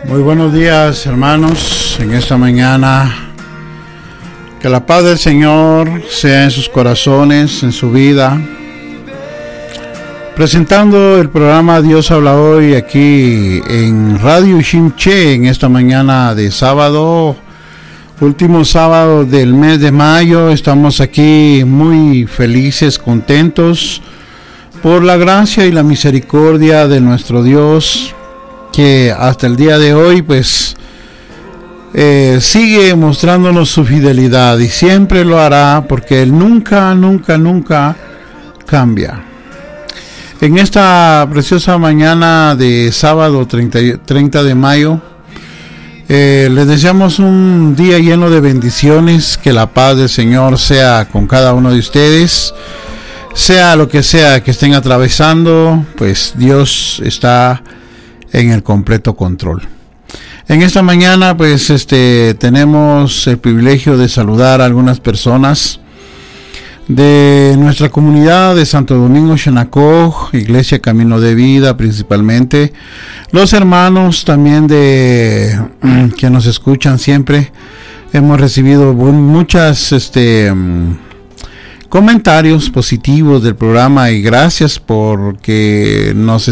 Muy buenos días, hermanos, en esta mañana. Que la paz del Señor sea en sus corazones, en su vida. Presentando el programa Dios habla hoy aquí en Radio Ximché en esta mañana de sábado, último sábado del mes de mayo. Estamos aquí muy felices, contentos por la gracia y la misericordia de nuestro Dios, que hasta el día de hoy pues sigue mostrándonos su fidelidad y siempre lo hará, porque Él nunca cambia. En esta preciosa mañana de sábado 30 de mayo, les deseamos un día lleno de bendiciones, que la paz del Señor sea con cada uno de ustedes, sea lo que sea que estén atravesando, pues Dios está en el completo control. En esta mañana pues tenemos el privilegio de saludar a algunas personas de nuestra comunidad de Santo Domingo Xenacoj, Iglesia Camino de Vida principalmente, los hermanos también de que nos escuchan siempre. Hemos recibido muchas comentarios positivos del programa y gracias porque nos